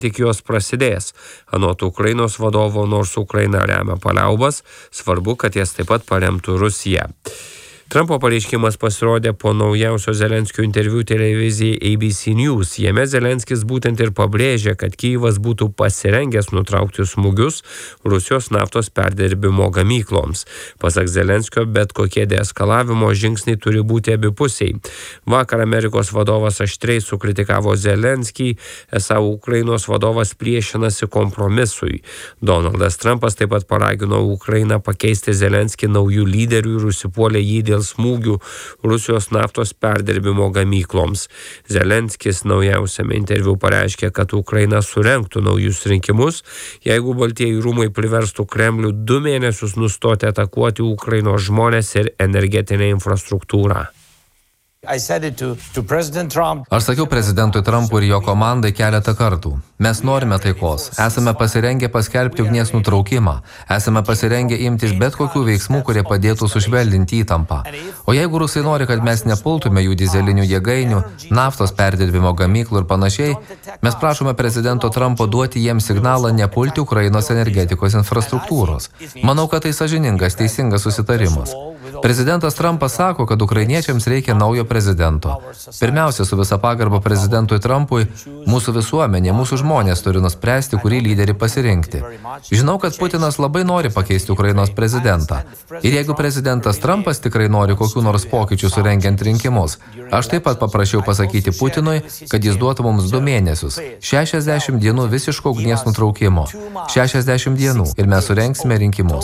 tik jos prasidės. Anot Ukrainos vadovo, nors Ukraina remia paliaubas, svarbu, kad jas taip pat paremtų Rusija. Trumpo pareiškimas pasirodė po naujausio Zelenskio interviu televizijai ABC News. Jame Zelenskis būtent ir pabrėžė, kad Kyjivas būtų pasirengęs nutraukti smūgius Rusijos naftos perdirbimo gamykloms. Pasak Zelenskio, bet kokie deeskalavimo žingsniai turi būti abipusiai. Vakar Amerikos vadovas aštriai sukritikavo Zelenskį, esą Ukrainos vadovas priešinasi kompromisui. Donaldas Trumpas taip pat paragino Ukrainą pakeisti Zelenskį naujų lyderių ir užsipuolė jį dėl smūgių Rusijos naftos perdirbimo gamykloms. Zelenskis naujausiame interviu pareiškė, kad Ukraina surengtų naujus rinkimus, jeigu Baltieji rūmai priverstų Kremlių 2 mėnesius nustoti atakuoti Ukrainos žmones ir energetinę infrastruktūrą. Aš sakiau prezidentui Trumpui ir jo komandai keletą kartų. Mes norime taikos, esame pasirengę paskelbti ugnies nutraukimą, esame pasirengę imtis bet kokių veiksmų, kurie padėtų sušvelninti įtampą. O jeigu rusai nori, kad mes nepultume jų dizelinių jėgainių, naftos perdirbimo gamyklų ir panašiai, mes prašome prezidento Trumpo duoti jiems signalą nepulti Ukrainos energetikos infrastruktūros. Manau, kad tai sąžiningas, teisingas susitarimas. Prezidentas Trumpas sako, kad ukrainiečiams reikia naujo prezidento. Pirmiausia, su visa pagarba prezidentui Trumpui, mūsų visuomenė, mūsų žmonės turi nuspręsti, kurį lyderį pasirinkti. Žinau, kad Putinas labai nori pakeisti Ukrainos prezidentą. Ir jeigu prezidentas Trumpas tikrai nori kokių nors pokyčių surengiant rinkimus, aš taip pat paprašiau pasakyti Putinui, kad jis duotų mums 2 mėnesius, 60 dienų visiško ugnies nutraukimo, 60 dienų ir mes surengsime rinkimus.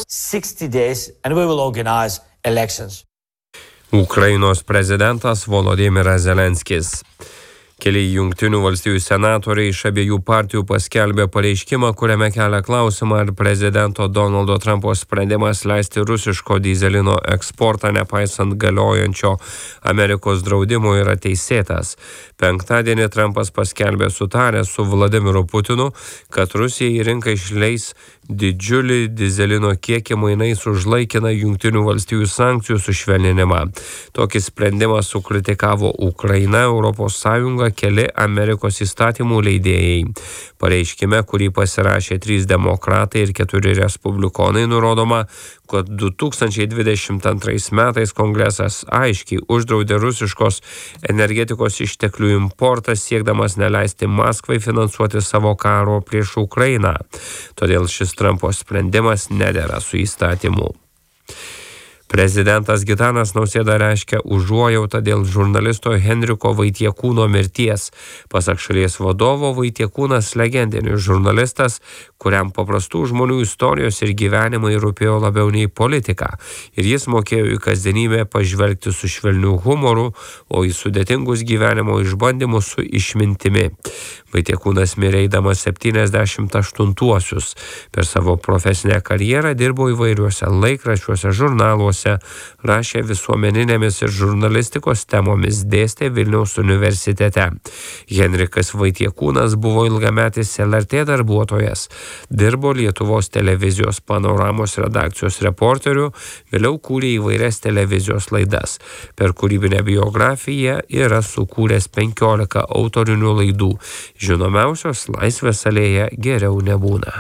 Ukrainos prezidentas Volodymyras Zelenskis. Keli Jungtinių valstijų senatoriai iš abiejų partijų paskelbė pareiškimą, kuriame kelia klausimą, ar prezidento Donaldo Trumpo sprendimas leisti rusiško dyzelino eksportą nepaisant galiojančio Amerikos draudimo yra teisėtas. Penktadienį Trumpas paskelbė sutaręs su Vladimiru Putinu, kad Rusija į rinką išleis didžiulį dyzelino kiekį mainais už laikiną Jungtinių valstijų sankcijų sušvelninimą. Tokį sprendimą sukritikavo Ukraina, Europos Sąjunga, keli Amerikos įstatymų leidėjai. Pareiškime, kurį pasirašė 3 demokratai ir 4 respublikonai, nurodoma, kad 2022 metais Kongresas aiškiai uždraudė rusiškos energetikos išteklių importą, siekdamas neleisti Maskvai finansuoti savo karo prieš Ukrainą. Todėl šis Trumpo sprendimas nedera su įstatymu. Prezidentas Gitanas Nausėda reiškia užuojautą dėl žurnalisto Henriko Vaitiekūno mirties. Pasak šalies vadovo, Vaitiekūnas legendinis žurnalistas, kuriam paprastų žmonių istorijos ir gyvenimai rūpėjo labiau nei politika. Ir jis mokėjo į kasdienybę pažvelgti su švelniu humoru, o į sudėtingus gyvenimo išbandymus su išmintimi. Vaitiekūnas mirė eidamas 78-uosius. Per savo profesinę karjerą dirbo įvairiuose laikraščiuose, žurnaluose, rašė visuomeninėmis ir žurnalistikos temomis, dėstė Vilniaus universitete. Henrikas Vaitiekūnas buvo ilgametis LRT darbuotojas, dirbo Lietuvos televizijos Panoramos redakcijos reporteriu, vėliau kūrė įvairias televizijos laidas. Per kūrybinę biografiją yra sukūręs 15 autorinių laidų. Žinomiausios Laisvės alėja Geriau nebūna.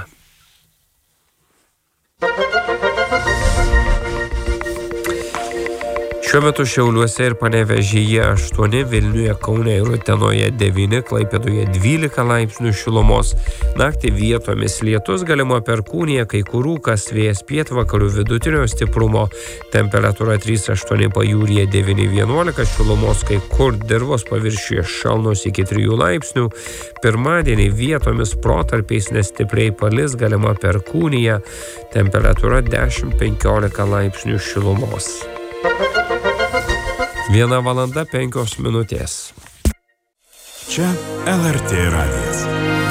Šiuo metu Šiauliuose ir Panevėžyje 8, Vilniuje, Kaune ir Utenoje 9, Klaipėdoje 12 laipsnių šilumos. Naktį vietomis lietus, galima perkūnija, kai kur rūkas, vėjas pietvakarių vidutinio stiprumo, temperatūra 3-8 pajūryje, 9-11 šilumos, kai kur dirvos paviršiuje šalnos iki 3 laipsnių. Pirmadienį vietomis protarpiais nestipriai palis, galima perkūnija, temperatūra 10-15 laipsnių šilumos. 1:05 minutės. Čia LRT radijas.